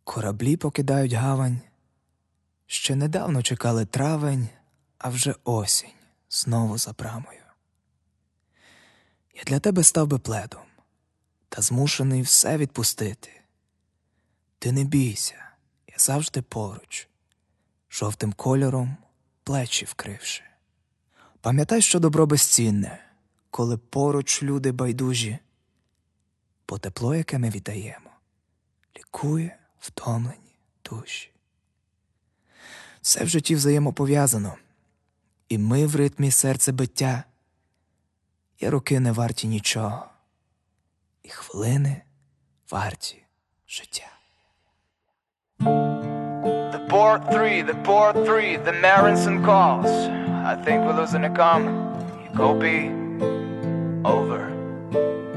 Кораблі покидають гавань. Ще недавно чекали травень, а вже осінь знову за брамою. Я для тебе став би пледом, та змушений все відпустити. Ти не бійся, я завжди поруч, жовтим кольором плечі вкривши. Пам'ятай, що добро безцінне, коли поруч люди байдужі, бо тепло, яке ми віддаємо, лікує втомлені душі. Все в житті взаємопов'язано, і ми в ритмі серцебиття, і роки не варті нічого, і хвилини варті життя. The port 3, the Marinson calls. I think we're losing a comma. You go B.